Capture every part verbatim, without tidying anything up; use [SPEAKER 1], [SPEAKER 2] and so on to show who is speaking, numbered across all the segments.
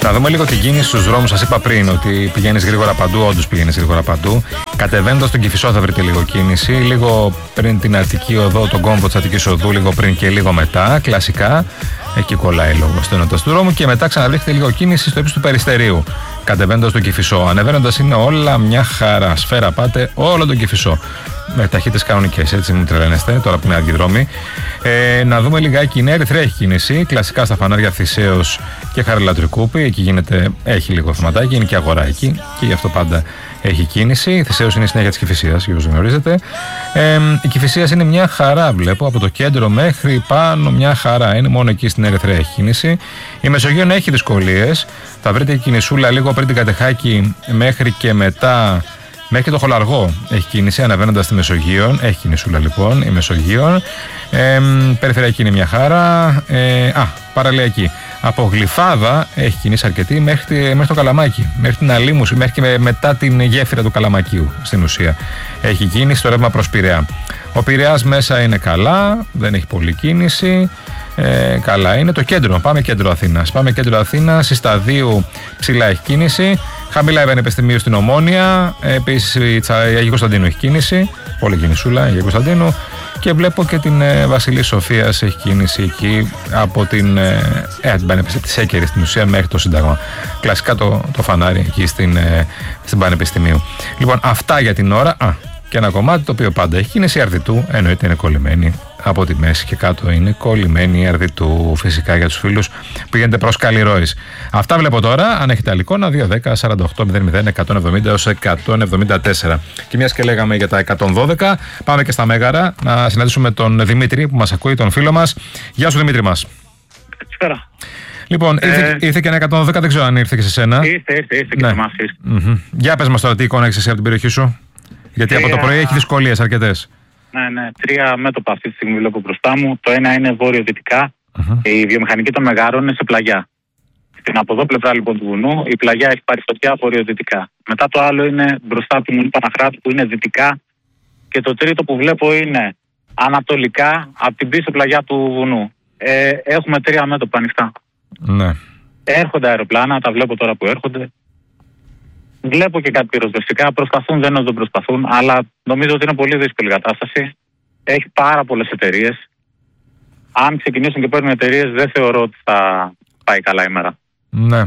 [SPEAKER 1] Να δούμε λίγο την κίνηση στους δρόμους. Σας είπα πριν ότι πηγαίνεις γρήγορα παντού, όντως πηγαίνεις γρήγορα παντού. Κατεβαίνοντας τον Κηφισό θα βρείτε λίγο κίνηση. Λίγο πριν την Αττική Οδό, τον κόμβο της Αττικής Οδού, λίγο πριν και λίγο μετά. Κλασικά. Εκεί κολλάει λόγω στενότητας του δρόμου. Και μετά ξαναβρίσκεται λίγο κίνηση στο ύψος του Περιστερίου. Κατεβαίνοντας τον Κηφισό. Ανεβαίνοντας είναι όλα μια χαρά. Σφαίρα πάτε όλο τον Κηφισό. Με ταχύτητες κανονικές, έτσι μην τρελαίνεστε, τώρα που είναι αργιδρόμοι. Ε, να δούμε λιγάκι. Η Νέα Ερυθρέα έχει κίνηση. Κλασικά στα φανάρια Θησέως και Χαριλατρικούπη. Εκεί γίνεται, έχει λίγο θεματάκι, είναι και αγορά εκεί. Και γι' αυτό πάντα έχει κίνηση. Η Θησέως είναι η συνέχεια της Κηφισίας, για όσους γνωρίζετε. Ε, η Κηφισίας είναι μια χαρά, βλέπω. Από το κέντρο μέχρι πάνω, μια χαρά. Είναι μόνο εκεί στην Ερυθρέα έχει κίνηση. Η Μεσογείων έχει δυσκολίες. Θα βρείτε κινησούλα λίγο πριν την Κατεχάκη μέχρι και μετά. Μέχρι και το Χολαργό έχει κίνηση, αναβαίνοντας στη Μεσογείων. Έχει κινησούλα λοιπόν η Μεσογείων. Ε, περιφερειακή είναι μια χαρά. Ε, α, παραλιακή. Από Γλυφάδα έχει κινήσει αρκετή μέχρι, μέχρι το Καλαμάκι. Μέχρι την Αλήμουση, μέχρι και με, μετά την γέφυρα του Καλαμακίου στην ουσία. Έχει κίνηση το ρεύμα προς Πειραιά. Ο Πειραιάς μέσα είναι καλά, δεν έχει πολλή κίνηση. Ε, καλά είναι το κέντρο. Πάμε κέντρο Αθήνας. Πάμε κέντρο Αθήνας. Η Σταδίου ψηλά έχει κίνηση. Χαμηλά η Πανεπιστημίου στην Ομόνια. Επίσης η Αγίου Κωνσταντίνου έχει κίνηση. Πολύ κινησούλα η Αγίου Κωνσταντίνου. Και βλέπω και την ε, Βασιλής Σοφίας έχει κίνηση εκεί από την, ε, ε, την Πανεπιστημίου της Έκερης στην ουσία μέχρι το Σύνταγμα. Κλασικά το, το φανάρι εκεί στην, ε, στην Πανεπιστημίου. Λοιπόν, αυτά για την ώρα. Α, και ένα κομμάτι το οποίο πάντα έχει κίνηση Αρδιτού. Εννοείται είναι κολλημένη. Από τη μέση και κάτω είναι κολλημένη η Αρδιτού, φυσικά για τους φίλους που πηγαίνετε προς Καλλιρόης. Αυτά βλέπω τώρα. Αν έχετε άλλη εικόνα, δύο δέκα σαράντα οκτώ μηδέν μηδέν εκατόν εβδομήντα έως εκατόν εβδομήντα τέσσερα. Και μιας και λέγαμε για τα εκατόν δώδεκα, πάμε και στα Μέγαρα να συναντήσουμε τον Δημήτρη που μας ακούει, τον φίλο μας. Γεια σου Δημήτρη μας.
[SPEAKER 2] Καλησπέρα.
[SPEAKER 1] Λοιπόν, ε... ήρθε, ήρθε και ένα εκατόν δώδεκα, δεν ξέρω αν ήρθε και σε σένα.
[SPEAKER 2] Ήρθε, ήρθε, ήρθε και
[SPEAKER 1] ναι.
[SPEAKER 2] σε εμάς.
[SPEAKER 1] Mm-hmm. Για πες μας τώρα τι εικόνα έχεις εσύ από την περιοχή σου. Γιατί Τρία... από το πρωί έχει δυσκολίες αρκετές.
[SPEAKER 2] Ναι, ναι. Τρία μέτωπα αυτή τη στιγμή βλέπω μπροστά μου. Το ένα είναι βόρειο-δυτικά. Uh-huh. Η βιομηχανική των Μεγάρων είναι σε πλαγιά. Στην από εδώ πλευρά λοιπόν του βουνού η πλαγιά έχει πάρει φωτιά βορειοδυτικά. Μετά το άλλο είναι μπροστά από τη Μονή Παναχράτου που είναι δυτικά. Και το τρίτο που βλέπω είναι ανατολικά από την πίσω πλαγιά του βουνού. Ε, έχουμε τρία μέτωπα ανοιχτά.
[SPEAKER 1] Ναι.
[SPEAKER 2] Έρχονται αεροπλάνα, τα βλέπω τώρα που έρχονται. Βλέπω και κάτι πυροσβεστικά. Προσπαθούν, δεν δεν προσπαθούν, αλλά νομίζω ότι είναι πολύ δύσκολη κατάσταση. Έχει πάρα πολλές εταιρείες. Αν ξεκινήσουν και παίρνουν εταιρείες, δεν θεωρώ ότι θα πάει καλά η μέρα.
[SPEAKER 1] Ναι.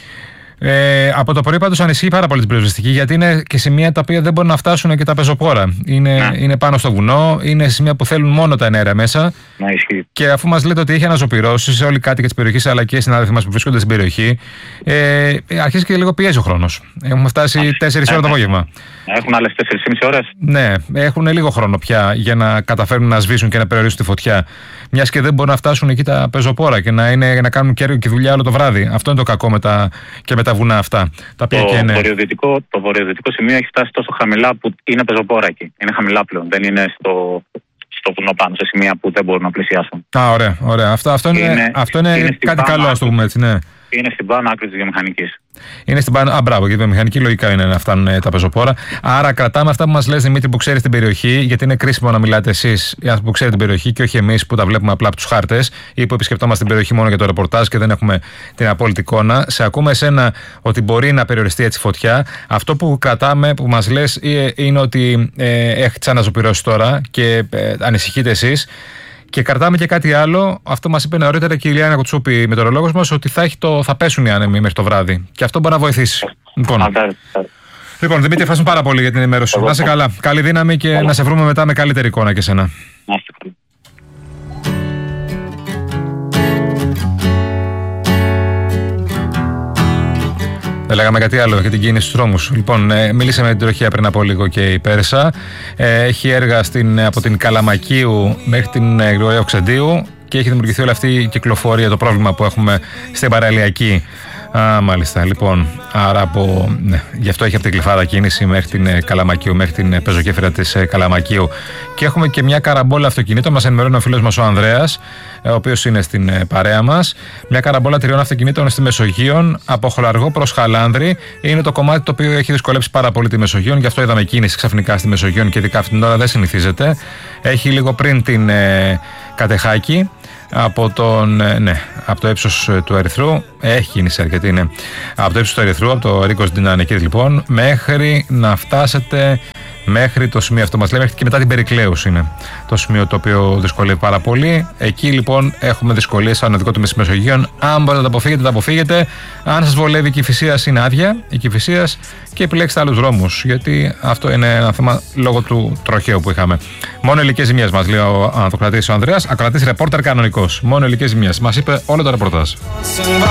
[SPEAKER 1] Ε, από το πρωί πάντως ανησυχεί πάρα πολύ την πυροσβεστική, γιατί είναι και σημεία τα οποία δεν μπορούν να φτάσουν και τα πεζοπόρα. Είναι, ναι. είναι πάνω στο βουνό, είναι σημεία που θέλουν μόνο τα ενέργεια μέσα.
[SPEAKER 2] Ναι, ισχύει.
[SPEAKER 1] Και αφού μας λέτε ότι έχει αναζωπυρώσει σε όλοι οι κάτοικοι της περιοχής, αλλά και οι συνάδελφοι μας που βρίσκονται στην περιοχή, ε, αρχίζει και λίγο πιέζει ο χρόνος. Έχουμε φτάσει τέσσερις ώρες το απόγευμα.
[SPEAKER 2] Έχουν άλλες τέσσερις και μισή ώρες.
[SPEAKER 1] Ναι, έχουν λίγο χρόνο πια για να καταφέρουν να σβήσουν και να περιορίσουν τη φωτιά. Μιας και δεν μπορούν να φτάσουν εκεί τα πεζοπόρα και να, είναι, να κάνουν και, και δουλειά όλο το βράδυ. Αυτό είναι το κακό με τα, και με τα βουνά αυτά. Τα
[SPEAKER 2] το,
[SPEAKER 1] είναι...
[SPEAKER 2] βορειοδυτικό, το βορειοδυτικό σημείο έχει φτάσει τόσο χαμηλά που είναι πεζοπόρα εκεί. Είναι χαμηλά πλέον. Δεν είναι στο, στο βουνό πάνω, σε σημεία που δεν μπορούν να πλησιάσουν.
[SPEAKER 1] Α, ωραία, ωραία. Αυτό, αυτό είναι, είναι, αυτό είναι, είναι κάτι καλό, ας το πούμε έτσι, ναι.
[SPEAKER 2] Είναι στην πάνω άκρη της βιομηχανικής. Είναι
[SPEAKER 1] στην πάνω. Α, μπράβο, γιατί η βιομηχανική λογικά είναι να φτάνουν τα πεζοπόρα. Άρα κρατάμε αυτά που μας λες, Δημήτρη, που ξέρεις την περιοχή, γιατί είναι κρίσιμο να μιλάτε εσείς, οι άνθρωποι που ξέρετε την περιοχή και όχι εμείς που τα βλέπουμε απλά από τους χάρτες ή που επισκεπτόμαστε την περιοχή μόνο για το ρεπορτάζ και δεν έχουμε την απόλυτη εικόνα. Σε ακούμε εσένα ότι μπορεί να περιοριστεί έτσι φωτιά. Αυτό που κρατάμε, που μας λες, είναι ότι ε, έχετε αναζωπυρώσει τώρα και ε, ανησυχείτε εσείς. Και κρατάμε και κάτι άλλο. Αυτό μας είπε νωρίτερα και η Ηλιάνα Κουτσούπη, η μετεωρολόγος μας, ότι θα, έχει το, θα πέσουν οι άνεμοι μέχρι το βράδυ. Και αυτό μπορεί να βοηθήσει. Λοιπόν, λοιπόν Δημήτρη, ευχαριστούμε πάρα πολύ για την ενημέρωση. Να είσαι καλά. Καλή δύναμη και να σε βρούμε μετά με καλύτερη εικόνα και εσένα. Δεν λέγαμε κάτι άλλο για την κίνηση στους δρόμους. Λοιπόν, ε, μίλησα με την τροχία πριν από λίγο και η Πέρσα. Ε, έχει έργα στην, από την Καλαμακίου μέχρι την ε, Γρηγορίου Αυξεντίου και έχει δημιουργηθεί όλη αυτή η κυκλοφορία, το πρόβλημα που έχουμε στην παραλιακή. Α, μάλιστα, λοιπόν. Άρα από, ναι, γι' αυτό έχει από την Γλυφάδα κίνηση μέχρι την ε, Καλαμακίου, μέχρι την ε, πεζογέφυρα της ε, Καλαμακίου. Και έχουμε και μια καραμπόλα αυτοκινήτων. Μας ενημερώνει ο φίλος μας ο Ανδρέας, ο οποίος είναι στην ε, παρέα μας. Μια καραμπόλα τριών αυτοκινήτων στη Μεσογείων από Χολαργό προς Χαλάνδρη. Είναι το κομμάτι το οποίο έχει δυσκολέψει πάρα πολύ τη Μεσογείων. Γι' αυτό είδαμε κίνηση ξαφνικά στη Μεσογείων και ειδικά αυτή την ώρα δεν συνηθίζεται. Έχει λίγο πριν την ε, Κατεχάκη. από, τον, ναι, από το ύψος του Ερυθρού. Έχει κίνηση αρκετή, ναι. Από το ύψος του Ερυθρού, από το Ρίκος Ντινάνεκης λοιπόν, μέχρι να φτάσετε μέχρι το σημείο αυτό, μας λέει, μέχρι και μετά την Περικλέους είναι το σημείο το οποίο δυσκολεύει πάρα πολύ. Εκεί λοιπόν έχουμε δυσκολίες σαν οδικό του Μεσογείων. Αν μπορείτε να τα αποφύγετε, τα αποφύγετε. Αν σας βολεύει η Κηφισίας, είναι άδεια η Κηφισίας και επιλέξτε άλλους δρόμους, γιατί αυτό είναι ένα θέμα λόγω του τροχαίου που είχαμε. Μόνο ηλικές ζημιές μας λέει ο Ανθοκρατής ο Ανδρέας, ακροατής ρεπόρτερ κανονικός. Μόνο ηλικές ζημιές. Μας είπε όλο το ρεπορτάζ.